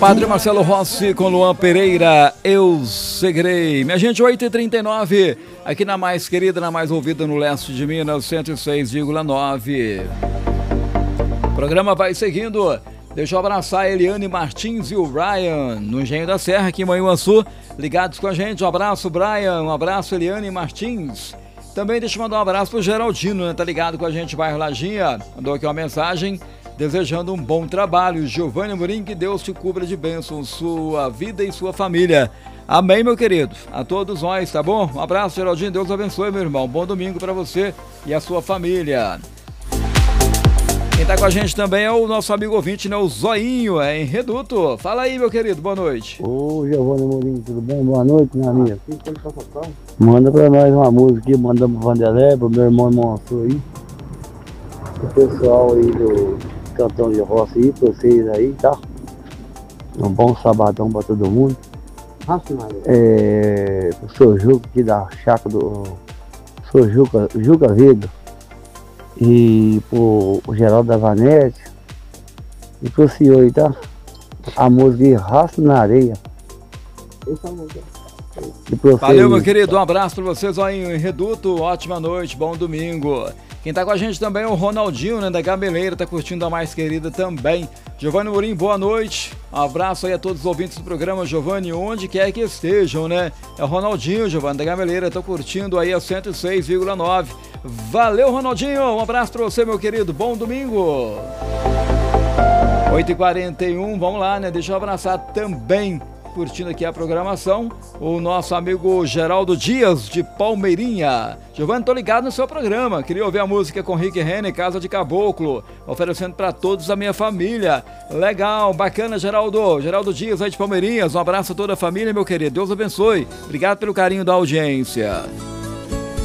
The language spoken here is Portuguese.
Padre Marcelo Rossi com Luan Pereira, Eu Seguirei. Minha gente, 8h39, aqui na mais querida, na mais ouvida no leste de Minas, 106,9. O programa vai seguindo. Deixa eu abraçar a Eliane Martins e o Brian, no Engenho da Serra, aqui em Manhuaçu, ligados com a gente. Um abraço, Brian, um abraço, Eliane Martins. Também deixa eu mandar um abraço pro Geraldino, né? Tá ligado com a gente, bairro Lajinha. Mandou aqui uma mensagem desejando um bom trabalho. Giovanni Amorim, que Deus te cubra de bênçãos, sua vida e sua família. Amém, meu querido. A todos nós, tá bom? Um abraço, Geraldinho. Deus abençoe, meu irmão. Bom domingo pra você e a sua família. Quem tá com a gente também é o nosso amigo ouvinte, né? O Zoinho, em Reduto. Fala aí, meu querido. Boa noite. Ô, Giovanni Amorim, tudo bem? Boa noite, minha amiga. Manda pra nós uma música aqui, mandamos pro Vanderlei, pro meu irmão Monstro aí. O pessoal aí do Cantão de Roça aí, pra vocês aí, tá? Um bom sabadão pra todo mundo. O seu Juca aqui da chácara do... Sou Juca Vida. E pro Geraldo da Vanete. E pro senhor aí, tá? A música Rastro na Areia. Valeu, meu querido. Um abraço pra vocês, Zoinho, em Reduto. Ótima noite, bom domingo. Quem tá com a gente também é o Ronaldinho, né, da Gameleira, tá curtindo a mais querida também. Giovanni Amorim, boa noite. Um abraço aí a todos os ouvintes do programa, Giovanni, onde quer que estejam, né? É o Ronaldinho, Giovanni, da Gameleira, tá curtindo aí a 106,9. Valeu, Ronaldinho. Um abraço pra você, meu querido. Bom domingo. 8h41, vamos lá, né? Deixa eu abraçar também, curtindo aqui a programação, o nosso amigo Geraldo Dias, de Palmeirinha. Giovanni, tô ligado no seu programa. Queria ouvir a música com Rick Renner, Casa de Caboclo, oferecendo para todos a minha família. Legal, bacana, Geraldo. Geraldo Dias aí de Palmeirinhas. Um abraço a toda a família, meu querido. Deus abençoe. Obrigado pelo carinho da audiência.